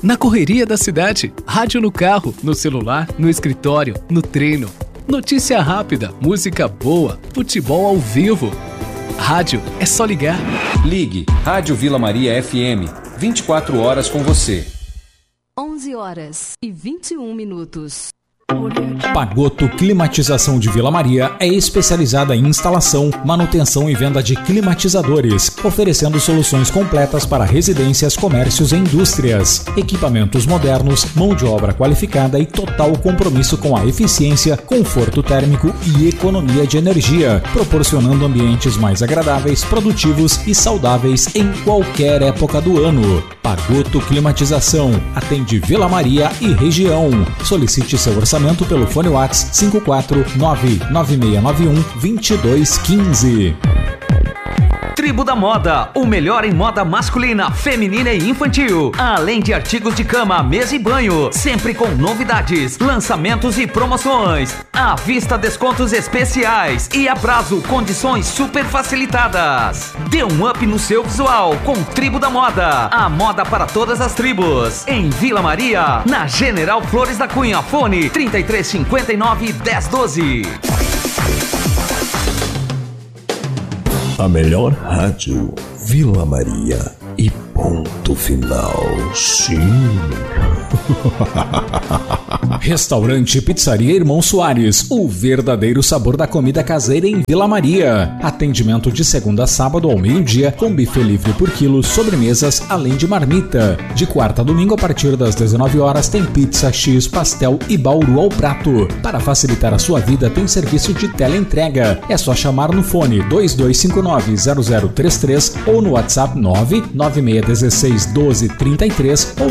na correria da cidade, rádio no carro, no celular, no escritório, no treino. Notícia rápida, música boa, futebol ao vivo. Rádio é só ligar. Ligue Rádio Vila Maria FM, 24 horas com você. 11h21. Pagotto Climatização de Vila Maria é especializada em instalação, manutenção e venda de climatizadores, oferecendo soluções completas para residências, comércios e indústrias. Equipamentos modernos, mão de obra qualificada e total compromisso com a eficiência, conforto térmico e economia de energia, proporcionando ambientes mais agradáveis, produtivos e saudáveis em qualquer época do ano. Pagotto Climatização atende Vila Maria e região. Solicite seu orçamento pelo fone WhatsApp 54996912215. Tribo da Moda, o melhor em moda masculina, feminina e infantil. Além de artigos de cama, mesa e banho, sempre com novidades, lançamentos e promoções. À vista, descontos especiais e a prazo, condições super facilitadas. Dê um up no seu visual com Tribo da Moda. A moda para todas as tribos. Em Vila Maria, na General Flores da Cunha. Fone 3359-1012. A melhor rádio, Vila Maria e ponto final. Sim. Restaurante Pizzaria Irmão Soares, o verdadeiro sabor da comida caseira em Vila Maria. Atendimento de segunda a sábado ao meio-dia, com buffet livre por quilo, sobremesas, além de marmita. De quarta a domingo, a partir das 19 horas, tem pizza, X, pastel e bauru ao prato. Para facilitar a sua vida, tem serviço de teleentrega. É só chamar no fone 2259-0033 ou no WhatsApp 996161233 ou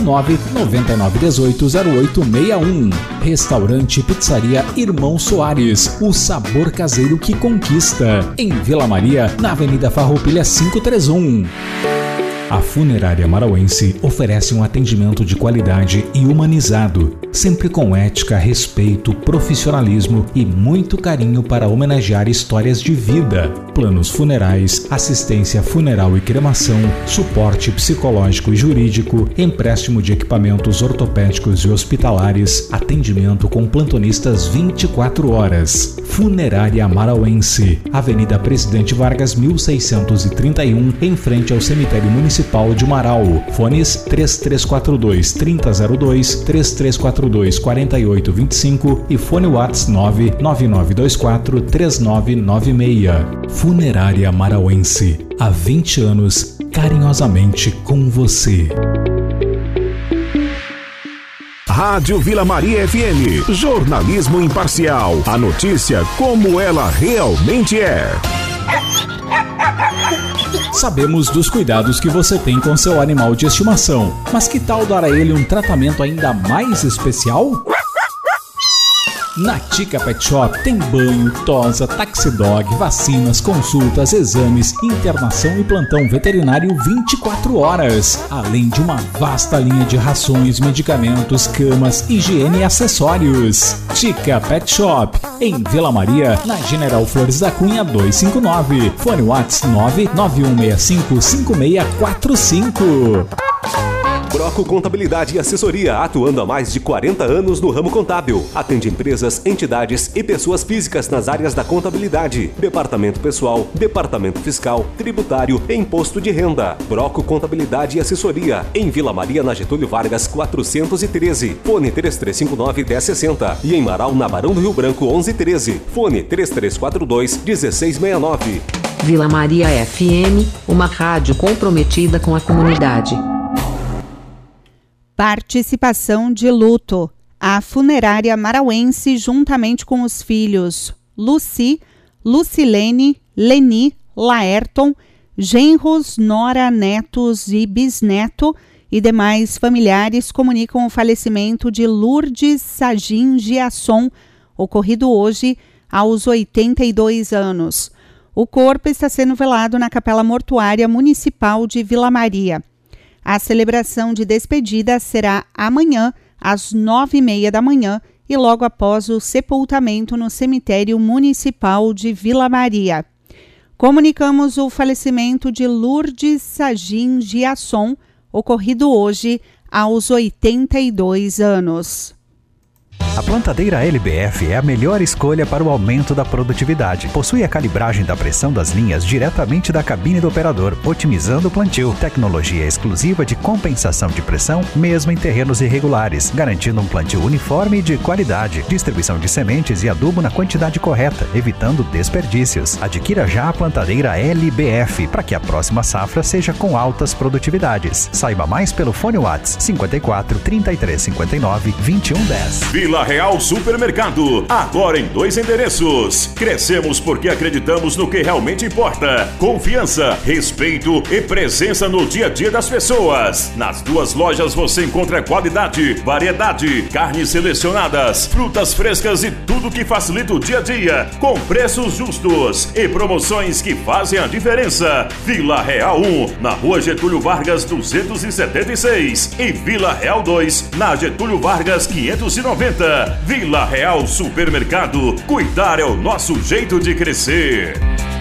999180861. Restaurante Pizzaria Irmão Soares, o sabor caseiro que conquista. Em Vila Maria, na Avenida Farroupilha 531. A Funerária Marauense oferece um atendimento de qualidade e humanizado, sempre com ética, respeito, profissionalismo e muito carinho para homenagear histórias de vida. Planos funerais, assistência funeral e cremação, suporte psicológico e jurídico, empréstimo de equipamentos ortopédicos e hospitalares, atendimento com plantonistas 24 horas. Funerária Marauense, Avenida Presidente Vargas 1631, em frente ao Cemitério Municipal de Marau. Fones 3342-3002, 3342-4825 e fone WhatsApp 99924-3996. Funerária Marauense, há 20 anos, carinhosamente com você. Rádio Vila Maria FM, jornalismo imparcial, a notícia como ela realmente é. Sabemos dos cuidados que você tem com seu animal de estimação, mas que tal dar a ele um tratamento ainda mais especial? Na Tica Pet Shop tem banho, tosa, taxidog, vacinas, consultas, exames, internação e plantão veterinário 24 horas. Além de uma vasta linha de rações, medicamentos, camas, higiene e acessórios. Tica Pet Shop, em Vila Maria, na General Flores da Cunha 259. Fone WhatsApp 991655645. Broco Contabilidade e Assessoria, atuando há mais de 40 anos no ramo contábil. Atende empresas, entidades e pessoas físicas nas áreas da contabilidade, departamento pessoal, departamento fiscal, tributário e imposto de renda. Broco Contabilidade e Assessoria, em Vila Maria, na Getúlio Vargas 413. Fone 3359-1060 e em Marau, na Barão do Rio Branco 1113. Fone 3342-1669. Vila Maria FM, uma rádio comprometida com a comunidade. Participação de luto. A Funerária Marauense, juntamente com os filhos Luci, Lucilene, Leni, Laerton, genros, nora, netos e bisneto e demais familiares, comunicam o falecimento de Lourdes Sagin Giasson, ocorrido hoje aos 82 anos. O corpo está sendo velado na Capela Mortuária Municipal de Vila Maria. A celebração de despedida será amanhã, às 9h30 da manhã, e logo após o sepultamento no Cemitério Municipal de Vila Maria. Comunicamos o falecimento de Lourdes Sagin Giasson, ocorrido hoje aos 82 anos. A plantadeira LBF é a melhor escolha para o aumento da produtividade. Possui a calibragem da pressão das linhas diretamente da cabine do operador, otimizando o plantio. Tecnologia exclusiva de compensação de pressão, mesmo em terrenos irregulares, garantindo um plantio uniforme e de qualidade. Distribuição de sementes e adubo na quantidade correta, evitando desperdícios. Adquira já a plantadeira LBF, para que a próxima safra seja com altas produtividades. Saiba mais pelo fone WhatsApp 54 33 59 21 10. Vila Real Supermercado, agora em 2 endereços. Crescemos porque acreditamos no que realmente importa. Confiança, respeito e presença no dia a dia das pessoas. Nas 2 lojas você encontra qualidade, variedade, carnes selecionadas, frutas frescas e tudo que facilita o dia a dia, com preços justos e promoções que fazem a diferença. Vila Real 1, na Rua Getúlio Vargas 276 e Vila Real 2, na Getúlio Vargas 590. Vila Real Supermercado. Cuidar é o nosso jeito de crescer.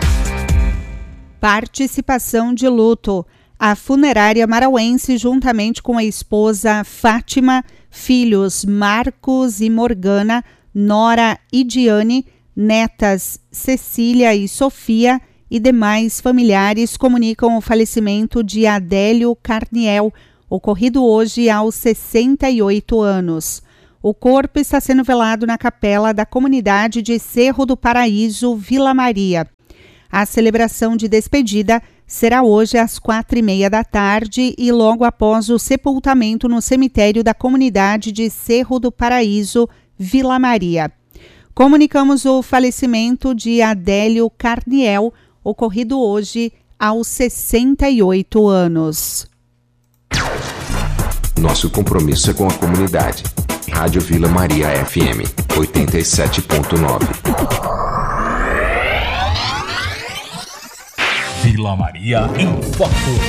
Participação de luto. A funerária marauense, juntamente com a esposa Fátima, filhos Marcos e Morgana, nora e Diane, netas Cecília e Sofia e demais familiares, comunicam o falecimento de Adélio Carniel, ocorrido hoje aos 68 anos. O corpo está sendo velado na capela da comunidade de Cerro do Paraíso, Vila Maria. A celebração de despedida será hoje às 4h30 da tarde e logo após o sepultamento no cemitério da comunidade de Cerro do Paraíso, Vila Maria. Comunicamos o falecimento de Adélio Carniel, ocorrido hoje aos 68 anos. Nosso compromisso é com a comunidade. Rádio Vila Maria FM 87.9. Vila Maria em Foco.